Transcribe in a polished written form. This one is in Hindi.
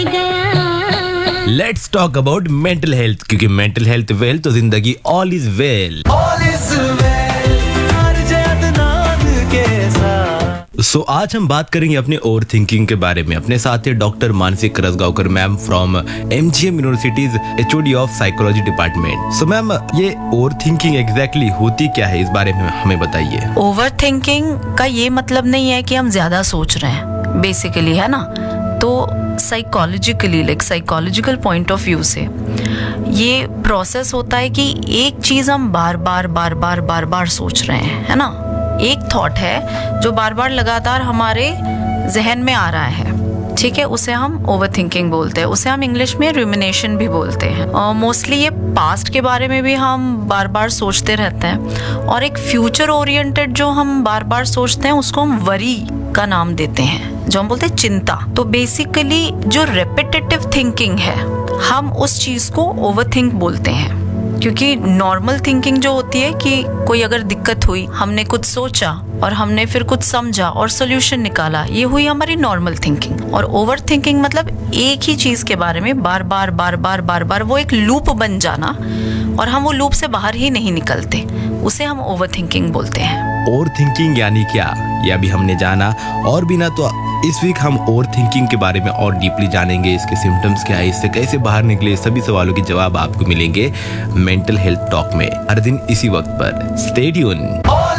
Let's talk about mental health, क्योंकि मेंटल हेल्थ वेल तो जिंदगी ऑल इज वेल। सो आज हम बात करेंगे अपने ओवर थिंकिंग के बारे में। अपने साथ है doctor Mansi करसगांवकर ma'am from MGM universities HOD of psychology department. So ma'am, ये ओवर थिंकिंग एग्जैक्टली होती क्या है, इस बारे में हमें बताइए। ओवर थिंकिंग का ये मतलब नहीं है कि हम ज्यादा सोच रहे हैं, बेसिकली, है ना। तो psychologically, like psychological point of view से ये प्रोसेस होता है कि एक चीज हम बार बार सोच रहे हैं, है ना। एक थॉट है जो बार बार लगातार हमारे जहन में आ रहा है, ठीक है, उसे हम ओवर थिंकिंग बोलते हैं। उसे हम इंग्लिश में रूमिनेशन भी बोलते हैं। मोस्टली ये पास्ट के बारे में भी हम बार बार सोचते रहते हैं, और एक फ्यूचर ओरिएंटेड जो हम बार बार सोचते हैं उसको हम वरी का नाम देते हैं, जो हम बोलते हैं चिंता। तो बेसिकली जो रेपिटेटिव थिंकिंग है, हम उस चीज को ओवर थिंक बोलते हैं। क्योंकि नॉर्मल थिंकिंग जो होती है कि कोई अगर दिक्कत हुई, हमने कुछ सोचा और हमने फिर कुछ समझा और सोल्यूशन निकाला, ये हुई हमारी नॉर्मल थिंकिंग। और ओवर थिंकिंग मतलब एक ही चीज के बारे में बार बार वो एक लूप बन जाना, और हम वो लूप से बाहर ही नहीं निकलते, उसे हम ओवर थिंकिंग बोलते हैं। ओवर थिंकिंग यानी क्या, ये अभी हमने जाना, और भी ना तो इस वीक हम ओवर थिंकिंग के बारे में और डीपली जानेंगे। इसके सिम्टम्स क्या है, इससे कैसे बाहर निकले, सभी सवालों के जवाब आपको मिलेंगे मेंटल हेल्थ टॉक में, हर दिन इसी वक्त पर। Stay tune.